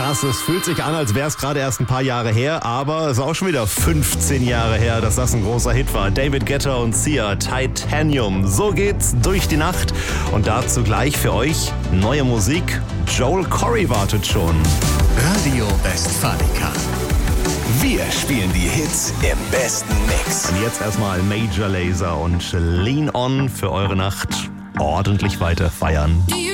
Krass, es fühlt sich an, als wäre es gerade erst ein paar Jahre her, aber es ist auch schon wieder 15 Jahre her, dass das ein großer Hit war. David Guetta und Sia, Titanium. So geht's durch die Nacht. Und dazu gleich für euch neue Musik. Joel Corry wartet schon. Radio Westfalica. Wir spielen die Hits im besten Mix. Und jetzt erstmal Major Lazer und Lean On für eure Nacht ordentlich weiter feiern.